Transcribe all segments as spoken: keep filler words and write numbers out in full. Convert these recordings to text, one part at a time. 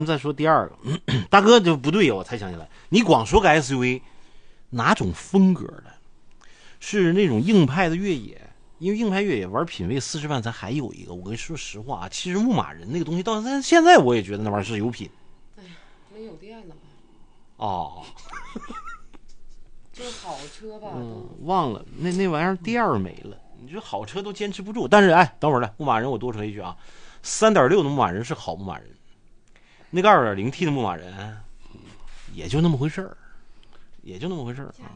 再说第二个，大哥就不对呀，我才想起来，你光说个 S U V， 哪种风格的？是那种硬派的越野，因为硬派越野玩品位四十万，咱还有一个，我跟你说实话啊，其实牧马人那个东西到现在我也觉得那玩意儿是有品。 哎呀，没有电了吧？ 哦， 就是好车吧？ 嗯，忘了那那玩意儿店儿没了。你说好车都坚持不住，但是哎，等会儿来，牧马人我多说一句啊，三点六的牧马人是好牧马人。那个 二点零 T 的牧马人也就那么回事儿，也就那么回事儿啊。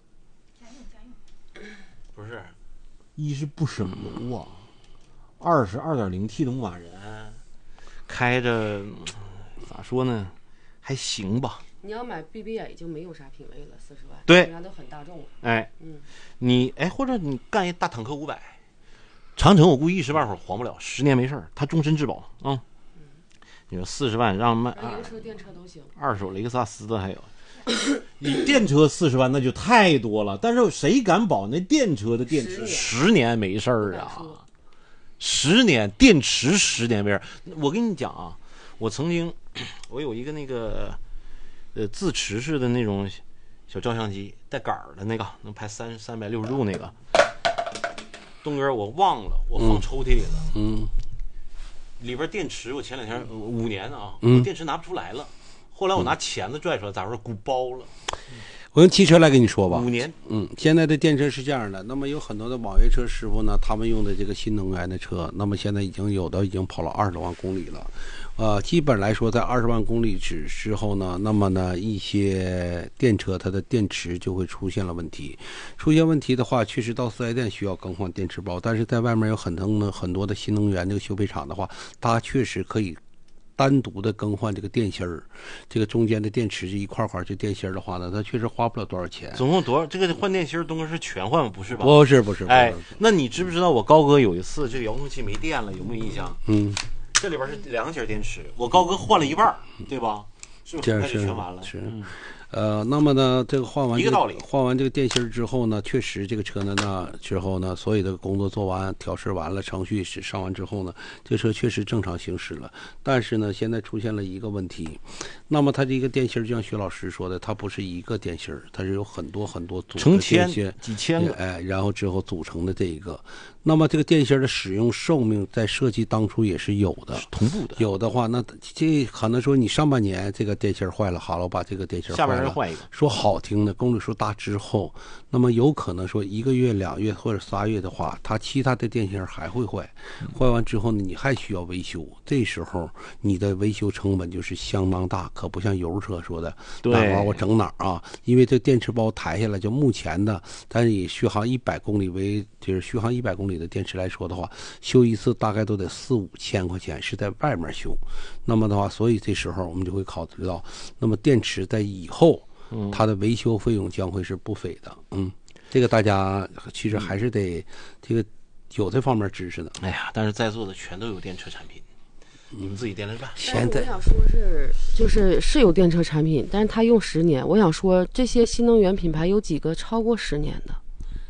不是，一是不省油啊，二是 二点零 T 的牧马人开着咋说呢，还行吧。 你要买 B B A 就没有啥品位了，四十万， 对， 人家都很大众了。 哎， 嗯， 你哎，或者你干一大坦克五百，长城我估计一时半会儿黄不了，十年没事儿，它终身质保啊。嗯你说四十万让卖， 油车、电车都行， 二手雷克萨斯的还有。你电车四十万那就太多了，但是谁敢保那电车的电池十年没事儿啊？十年电池十年没事儿。我跟你讲啊，我曾经我有一个那个呃自持式的那种小照相机，带杆儿的那个，能拍三三百六十度那个。东哥，我忘了，我放抽屉里了。嗯。嗯里边电池我前两天五年啊，我电池拿不出来了。后来我拿钳子拽出来，咋说鼓包了。 我用汽车来跟你说吧， 五年， 嗯，现在的电车是这样的。那么有很多的网约车师傅呢，他们用的这个新能源的车，那么现在已经有的已经跑了二十万公里了。呃，基本来说，在二十万公里之之后呢，那么呢，一些电车它的电池就会出现了问题。出现问题的话，确实到四 S 店需要更换电池包，但是在外面有很多呢很多的新能源这个修配厂的话，它确实可以单独的更换这个电芯儿，这个中间的电池这一块块这电芯儿的话呢，它确实花不了多少钱。 总共多少？这个换电芯儿，东哥是全换吗？不是吧？ 不是不是。 哎，那你知不知道我高哥有一次这个遥控器没电了，有没有印象？嗯。这里边是两节电池，我高哥换了一半，对吧？是不是很快就全完了？ 是。嗯呃，那么呢，这个换完、这个、 一个道理， 换完这个电芯之后呢，确实这个车呢，那之后呢，所有的工作做完，调试完了，程序是上完之后呢，这车确实正常行驶了。但是呢，现在出现了一个问题，那么它这个电芯就像薛老师说的，它不是一个电芯，它是有很多很多组成千几千个， 哎，然后之后组成的这一个。那么这个电芯的使用寿命在设计当初也是有的， 是同步的。 有的话，那这可能说你上半年这个电芯坏了，好了，我把这个电芯坏了， 下半年换一个。 说好听的，公里数大之后，那么有可能说一个月、两月或者仨月的话，它其他的电芯还会坏，坏完之后呢，你还需要维修，这时候你的维修成本就是相当大，可不像油车说的，哪玩我整哪儿啊？因为这电池包抬下来，就目前的，但是以续航一百公里为，就是续航一百公里的电池来说的话，修一次大概都得四五千块钱，是在外面修。那么的话，所以这时候我们就会考虑到，那么电池在以后。它的维修费用将会是不菲的，嗯，这个大家其实还是得这个有这方面知识的。 哎呀，但是在座的全都有电车产品，你们自己掂量办。 现在我想说是，就是是有电车产品，但是它用十年。我想说，这些新能源品牌有几个超过十年的？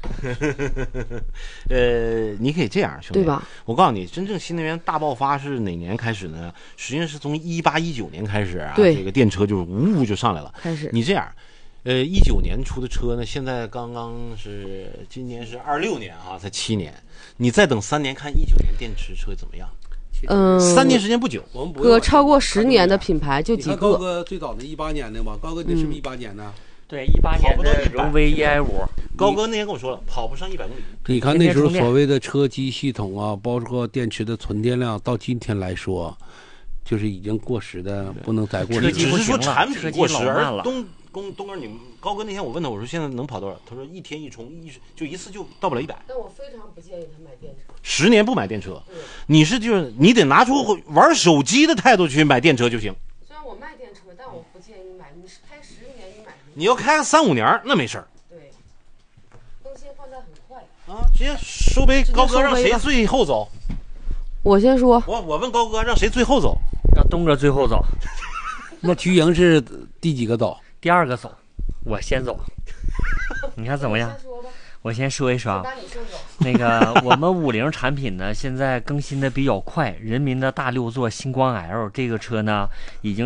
呃，你可以这样，兄弟， 对吧？ 我告诉你，真正新能源大爆发是哪年开始呢？实际上是从一八一九年开始啊，这个电车就是呜呜就上来了。 开始， 你这样，呃，一九年出的车呢，现在刚刚是今年是二六年啊，才七年，你再等三年，看一九年电池车怎么样？ 嗯， 三年时间不久， 我们不哥超过十年的品牌就几个。 高哥最早的一八年的吧，高哥你是不是一八年的？ 嗯对，一八年的荣威 E I 五， 高哥那天跟我说了，跑不上一百公里。 你看那时候所谓的车机系统啊，包括电池的纯电量，到今天来说，就是已经过时的，不能再过时。 只是说产品过时，而东东东哥，你高哥那天我问他，我说现在能跑多少？他说一天一充，一就一次就到不了一百。 但我非常不建议他买电车。 十年不买电车，你是就是你得拿出玩手机的态度去买电车就行。 虽然我卖电车，但我不建议买。你开十年，你买。 你要开三五年那没事儿， 对，更新换代很快啊！直接收杯，高哥让谁最后走？ 我先说。 我我问高哥让谁最后走？ 让东哥最后走。 那瞿颖是第几个走？ 第二个走，我先走。你看怎么样？我我先说一说啊，那个我们五菱产品呢，现在更新的比较快。人民的大六座星光 L 这个车呢，已经